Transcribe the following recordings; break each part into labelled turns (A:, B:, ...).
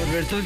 A: Alberto.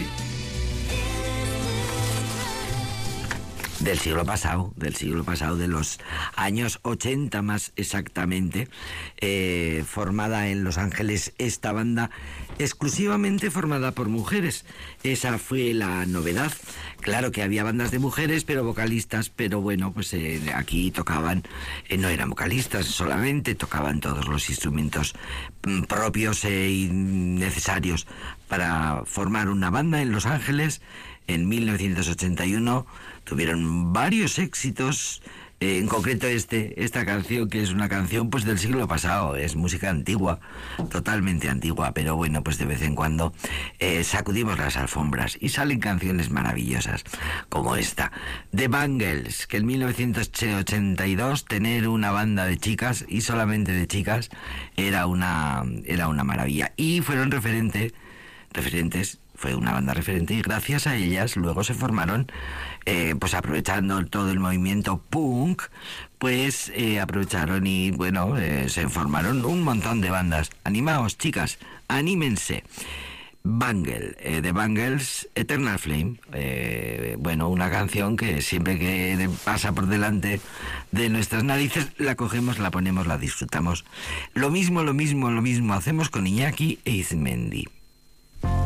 A: Del siglo pasado, de los años 80 más exactamente, formada en Los Ángeles esta banda, exclusivamente formada por mujeres. Esa fue la novedad. Claro que había bandas de mujeres, pero vocalistas, pero bueno, pues aquí tocaban, no eran vocalistas solamente, tocaban todos los instrumentos propios y necesarios para formar una banda en Los Ángeles. En 1981 tuvieron varios éxitos, en concreto esta canción, que es una canción pues del siglo pasado, es música antigua, totalmente antigua, pero bueno, pues de vez en cuando sacudimos las alfombras y salen canciones maravillosas como esta. The Bangles, que en 1982 tener una banda de chicas, y solamente de chicas, era una maravilla, y fueron referentes, fue una banda referente, y gracias a ellas luego se formaron, pues aprovechando todo el movimiento punk, pues aprovecharon y bueno, se formaron un montón de bandas. Animaos, chicas, anímense. The Bangles, Eternal Flame, bueno, una canción que siempre que pasa por delante de nuestras narices la cogemos, la ponemos, la disfrutamos. Lo mismo hacemos con Iñaki e Izmendi.